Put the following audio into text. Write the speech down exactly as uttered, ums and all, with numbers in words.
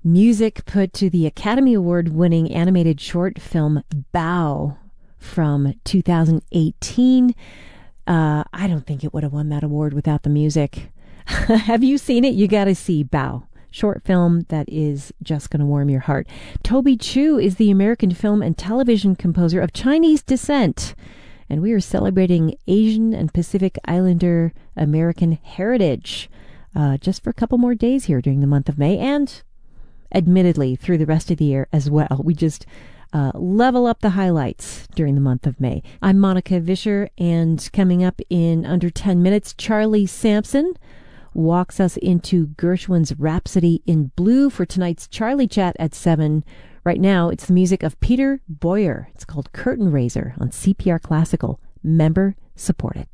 Music put to the Academy Award-winning animated short film Bao from two thousand eighteen. Uh, I don't think it would have won that award without the music. Have you seen it? You got to see Bao. Short film that is just going to warm your heart. Toby Chu is the American film and television composer of Chinese descent. And we are celebrating Asian and Pacific Islander American heritage uh, just for a couple more days here during the month of May, and admittedly through the rest of the year as well. We just uh, level up the highlights during the month of May. I'm Monica Vischer, and coming up in under ten minutes, Charlie Sampson walks us into Gershwin's Rhapsody in Blue for tonight's Charlie Chat at seven. Right now, it's the music of Peter Boyer. It's called Curtain Raiser on C P R Classical. Member supported.